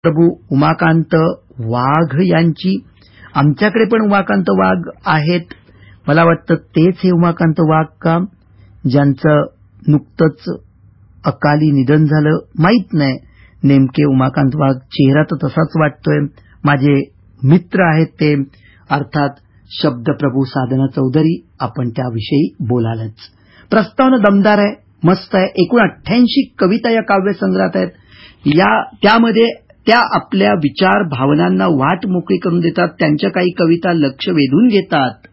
प्रभू उमाकांत वाघ यांची. आमच्याकडे पण उमाकांत वाघ आहेत. मला वाटतं तेच हे उमाकांत वाघ का, ज्यांचं नुकतंच अकाली निधन झालं. माहीत नाही नेमके उमाकांत वाघ, चेहरा तर तसाच वाटतोय. माझे मित्र आहेत ते, अर्थात शब्दप्रभू साधना चौधरी. आपण त्याविषयी बोलालच. प्रस्तावना दमदार आहे, मस्त आहे. एकूण 88 कविता या काव्यसंग्रहात आहेत. त्यामध्ये त्या आपल्या विचार भावनांना वाट मोकळी करून देतात. त्यांच्या काही कविता लक्ष वेधून घेतात.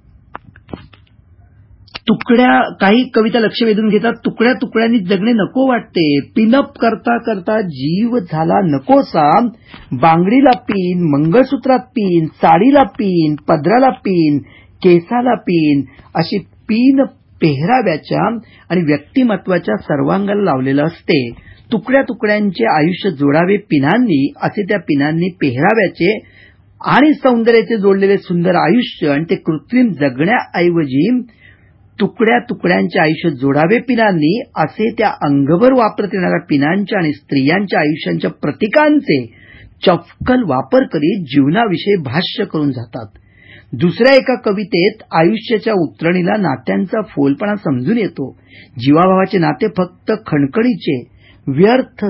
काही कविता लक्ष वेधून घेतात. तुकड्या तुकड्यांनी जगणे नको वाटते. पिनअप करता करता जीव झाला नकोसा. बांगडीला pin, मंगळसूत्रात pin, साडीला pin, पदराला pin, केसाला pin, अशी पिन पेहराव्याच्या आणि व्यक्तिमत्वाच्या सर्वांगाला लावलेलं असते. तुकड्या तुकड्यांचे आयुष्य जोडावे पिनांनी, असे त्या पिनांनी पेहराव्याचे आणि सौंदर्याचे जोडलेले सुंदर आयुष्य. आणि ते कृत्रिम जगण्याऐवजी तुकड्या तुकड्यांचे आयुष्य जोडावे पिनांनी, असे त्या अंगभर वापरत येणाऱ्या पिनांच्या आणि स्त्रियांच्या आयुष्यांच्या प्रतीकांचे चपकल वापर करीत जीवनाविषयी भाष्य करून जातात. दुसऱ्या एका कवितेत आयुष्याच्या उतरणीला नात्यांचा फोलपणा समजून येतो. जीवाभावाचे नाते फक्त खणखणीचे, व्यर्थ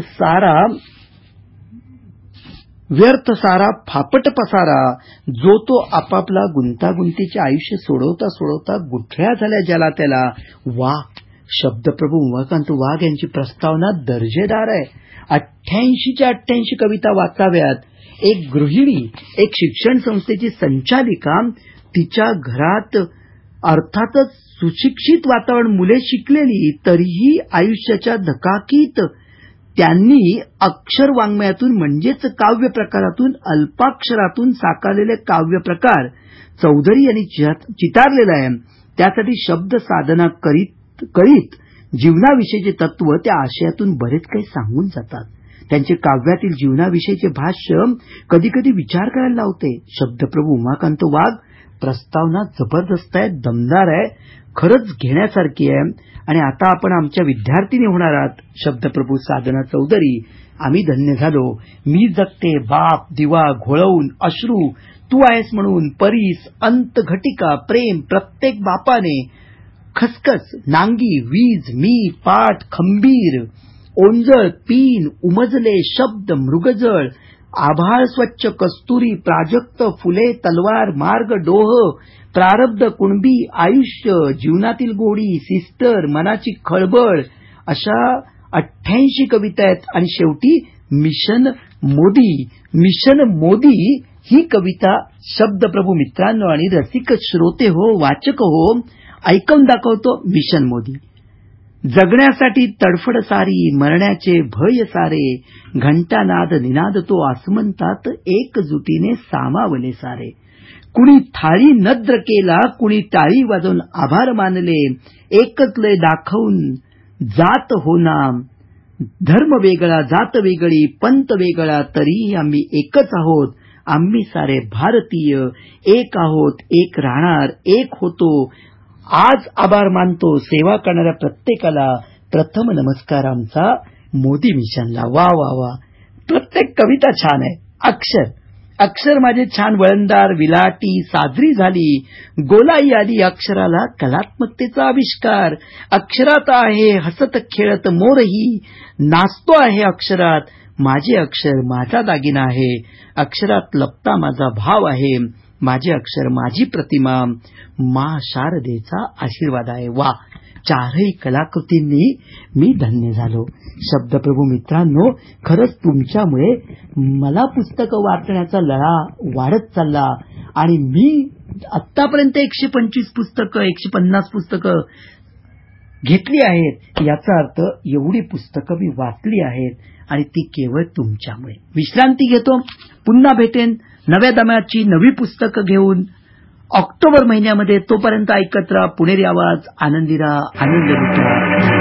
सारा फापट पसारा, जो तो आपापला गुंतागुंतीचे आयुष्य सोडवता सोडवता गुठळ्या झाल्या ज्याला त्याला. वा, शब्दप्रभू उमाकांत वाघ यांची प्रस्तावना दर्जेदार आहे. 88च्या 88 कविता वाचाव्यात. एक गृहिणी, एक शिक्षण संस्थेची संचालिका, तिच्या घरात अर्थातच सुशिक्षित वातावरण, मुले शिकलेली, तरीही आयुष्याच्या धकाकीत त्यांनी अक्षर वाङ्मयातून म्हणजेच काव्य प्रकारातून, अल्पाक्षरातून साकारलेले काव्य प्रकार चौधरी यांनी चितारलेला आहे. त्यासाठी शब्द साधना करीत जीवनाविषयीचे तत्व त्या आशयातून बरेच काही सांगून जातात. त्यांचे काव्यातील जीवनाविषयीचे भाष्य कधी कधी विचार करायला लावते. शब्दप्रभू उमाकांत वाघ प्रस्तावना जबरदस्त आहे, दमदार आहे, खरंच घेण्यासारखी आहे. आणि आता आपण आमच्या विद्यार्थिनी होणार आहात. शब्दप्रभू साधना चौधरी, आम्ही धन्य झालो. मी जगते बाप दिवा घोळवून अश्रू, तू आहेस म्हणून परीस, अंत घटिका प्रेम प्रत्येक बापाने, खसखस नांगी वीज मी पाठ खंबीर, ओंजळ पीन उमजले शब्द मृगजळ, आभाळ स्वच्छ कस्तुरी प्राजक्त फुले तलवार मार्ग डोह, प्रारब्ध कुणबी आयुष्य, जीवनातील गोडी सिस्टर मनाची खळबळ, अशा 88 कविता आहेत. आणि शेवटी मिशन मोदी ही कविता शब्दप्रभू मित्रांनो आणि रसिक श्रोते हो, वाचक हो, ऐकून दाखवतो. मिशन मोदी. जगण्यासाठी तडफड सारी, मरण्याचे भय सारे, घंटानाद निनादतो आसमंतात, एकजुटीने सामावले सारे. कुणी थाळी नद्र केला, कुणी टाळी वाजवून आभार मानले, एकच लय दाखवून जात होना, धर्म वेगळा जात वेगळी पंत वेगळा, तरीही आम्ही एकच आहोत. आम्ही सारे भारतीय एक आहोत, एक राहणार, एक होतो. आज आभार मानतो सेवा करणाऱ्या प्रत्येकाला. प्रथम नमस्कार आमचा मोदी मिशनला. वा वा वा, प्रत्येक कविता छान आहे. अक्षर माझे छान वळणदार, विलाटी साजरी झाली, गोलाई आली अक्षराला कलात्मकतेचा आविष्कार. अक्षरात आहे हसत खेळत मोरही, नाचतो आहे अक्षरात. माझे अक्षर माझा दागिना आहे, अक्षरात लपता माझा भाव आहे. माझे अक्षर माझी प्रतिमा, मा शारदेचा आशीर्वाद आहे. वा, चारही कलाकृतींनी मी धन्य झालो. शब्दप्रभू मित्रांनो, खरंच तुमच्यामुळे मला पुस्तकं वाचण्याचा लळा वाढत चालला. आणि मी आतापर्यंत 125 पुस्तकं 150 पुस्तकं घेतली आहेत. याचा अर्थ एवढी पुस्तकं मी वाचली आहेत आणि ती केवळ तुमच्यामुळे. विश्रांती घेतो, पुन्हा भेटेन नव्या दमाची नवी पुस्तकं घेऊन ऑक्टोबर महिन्यामध्ये. तोपर्यंत ऐकत राहा पुणेरी आवाज. आनंदी राहा, आनंद लुटा.